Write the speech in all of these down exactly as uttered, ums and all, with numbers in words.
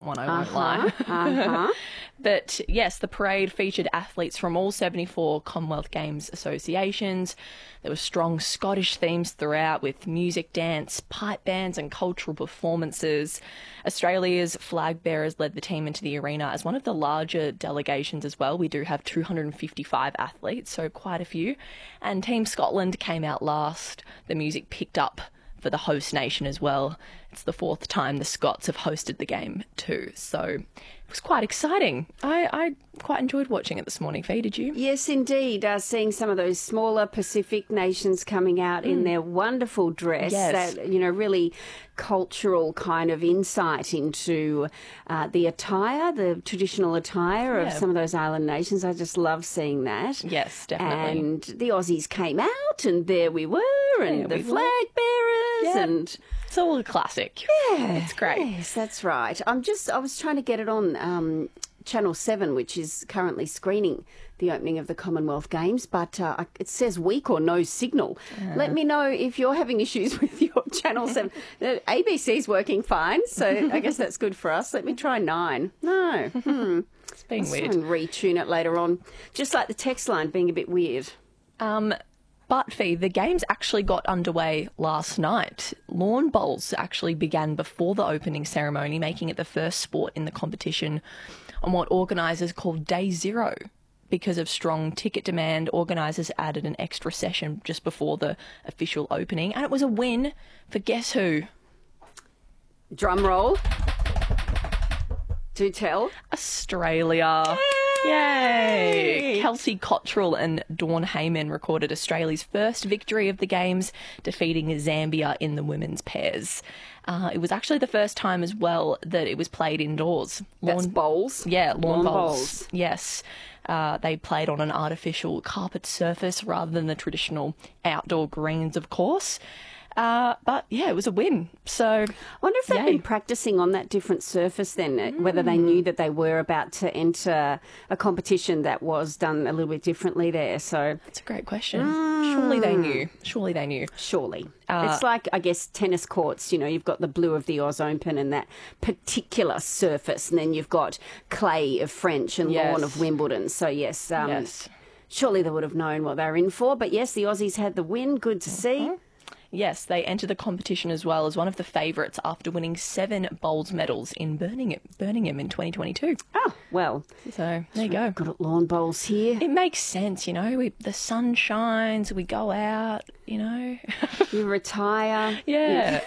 one, I won't Uh-huh, lie. uh-huh. But yes, the parade featured athletes from all seventy-four Commonwealth Games associations. There were strong Scottish themes throughout, with music, dance, pipe bands and cultural performances. Australia's flag bearers led the team into the arena as one of the larger delegations as well. We do have two hundred fifty-five athletes, so quite a few. And Team Scotland came out last. The music picked up for the host nation as well. It's the fourth time the Scots have hosted the game too, so it was quite exciting. I, I quite enjoyed watching it this morning. Fee, did you? Yes, indeed. Uh, seeing some of those smaller Pacific nations coming out mm. in their wonderful dress, yes. that, you know, really cultural kind of insight into uh, the attire, the traditional attire yeah. of some of those island nations. I just love seeing that. Yes, definitely. And the Aussies came out, and there we were, and there the flag were. bearers, yeah. and it's all a classic. Yeah, it's great. Yes, that's right. I'm just, I was trying to get it on um, Channel seven, which is currently screening the opening of the Commonwealth Games, but uh, it says weak or no signal. Uh. Let me know if you're having issues with your Channel seven. The A B C's working fine, so I guess that's good for us. Let me try nine. No. Hmm. It's being I'll weird. Try and retune it later on. Just like the text line being a bit weird. Um... But, Fee, the games actually got underway last night. Lawn bowls actually began before the opening ceremony, making it the first sport in the competition on what organisers call Day Zero. Because of strong ticket demand, organisers added an extra session just before the official opening, and it was a win for guess who? Drum roll. Do tell. Australia. Yay! Kelsey Cottrell and Dawn Heyman recorded Australia's first victory of the Games, defeating Zambia in the women's pairs. Uh, it was actually the first time as well that it was played indoors. Lawn, That's bowls? Yeah, lawn, lawn bowls. bowls. Yes. Uh, they played on an artificial carpet surface rather than the traditional outdoor greens, of course. Uh, but, yeah, it was a win. So, I wonder if they've yay. been practising on that different surface then, mm. whether they knew that they were about to enter a competition that was done a little bit differently there. So that's a great question. Mm. Surely they knew. Surely they knew. Surely. Uh, it's like, I guess, tennis courts. You know, you've got the blue of the Oz Open and that particular surface, and then you've got clay of French and yes. lawn of Wimbledon. So, yes, um, yes. surely they would have known what they were in for. But, yes, the Aussies had the win. Good to see. Mm-hmm. Yes, they entered the competition as well as one of the favourites after winning seven bowls medals in Birmingham, Birmingham in twenty twenty-two. Oh, well. So, there you go. Got it, lawn bowls here. It makes sense, you know. We, the sun shines, we go out, you know. You retire. Yeah.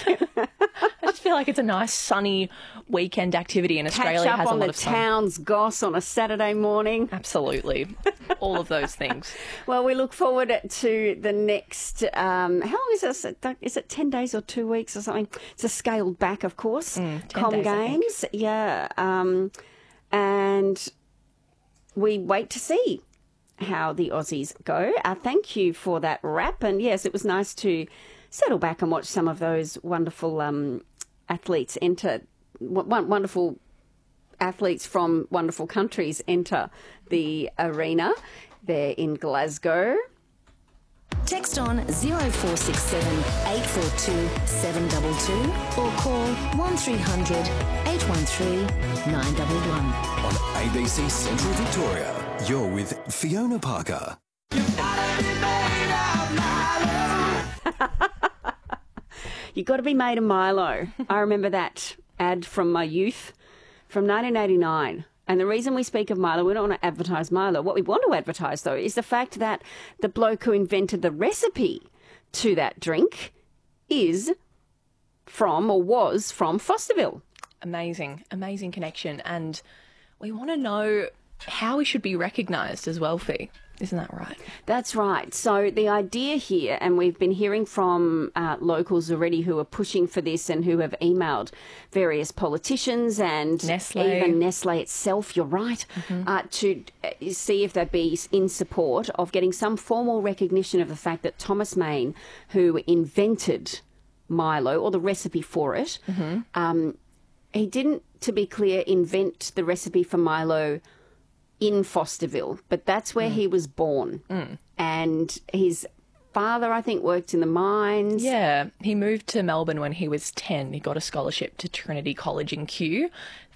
I just feel like it's a nice sunny weekend activity, and Australia Catch up has a on lot the of sun. town's goss on a Saturday morning. Absolutely. All of those things. Well, we look forward to the next, um, how long is it? Is it ten days or two weeks or something? It's a scaled back, of course. Mm, Com days, Games. Yeah. Um, and we wait to see how the Aussies go. Uh, thank you for that wrap. And yes, it was nice to settle back and watch some of those wonderful um, athletes enter, w- wonderful athletes from wonderful countries enter the arena there in Glasgow. Text on zero four six seven, eight four two, seven two two or call one three hundred, eight one three, nine one one. On A B C Central Victoria, you're with Fiona Parker. You've got to be made of Milo. I remember that ad from my youth from nineteen eighty-nine. And the reason we speak of Milo, we don't want to advertise Milo. What we want to advertise, though, is the fact that the bloke who invented the recipe to that drink is from, or was from, Fosterville. Amazing, amazing connection. And we want to know how we should be recognised as well, Fee. Isn't that right? That's right. So the idea here, and we've been hearing from uh, locals already who are pushing for this and who have emailed various politicians and Nestle. even Nestle itself, you're right, mm-hmm. uh, to see if they'd be in support of getting some formal recognition of the fact that Thomas Main, who invented Milo, or the recipe for it, mm-hmm. um, he didn't, to be clear, invent the recipe for Milo in Fosterville, but that's where mm. he was born. Mm. And his father, I think, worked in the mines. Yeah, he moved to Melbourne when he was ten. He got a scholarship to Trinity College in Kew,